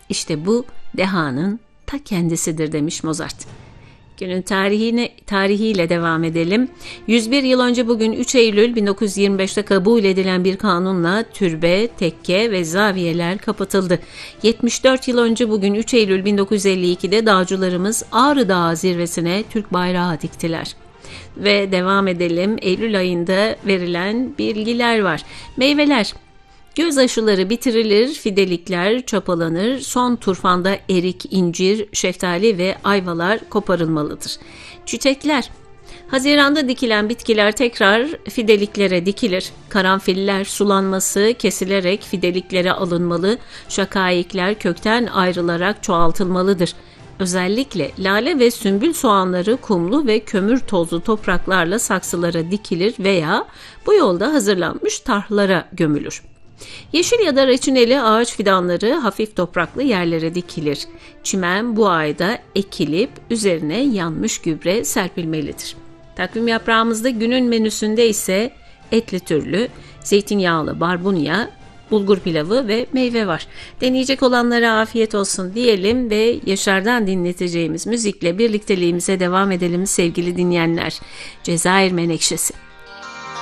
İşte bu dehanın ta kendisidir demiş Mozart. Günün tarihiyle devam edelim. 101 yıl önce bugün 3 Eylül 1925'te kabul edilen bir kanunla türbe, tekke ve zaviyeler kapatıldı. 74 yıl önce bugün 3 Eylül 1952'de dağcılarımız Ağrı Dağı zirvesine Türk bayrağı diktiler. Ve devam edelim. Eylül ayında verilen bilgiler var. Meyveler. Göz aşıları bitirilir, fidelikler çapalanır, son turfanda erik, incir, şeftali ve ayvalar koparılmalıdır. Çiçekler. Haziranda dikilen bitkiler tekrar fideliklere dikilir. Karanfiller sulanması kesilerek fideliklere alınmalı, şakayikler kökten ayrılarak çoğaltılmalıdır. Özellikle lale ve sümbül soğanları kumlu ve kömür tozlu topraklarla saksılara dikilir veya bu yolda hazırlanmış tarhlara gömülür. Yeşil ya da reçineli ağaç fidanları hafif topraklı yerlere dikilir. Çimen bu ayda ekilip üzerine yanmış gübre serpilmelidir. Takvim yaprağımızda günün menüsünde ise etli türlü, zeytinyağlı barbunya, bulgur pilavı ve meyve var. Deneyecek olanlara afiyet olsun diyelim ve Yaşar'dan dinleteceğimiz müzikle birlikteliğimize devam edelim sevgili dinleyenler. Cezayir Menekşesi.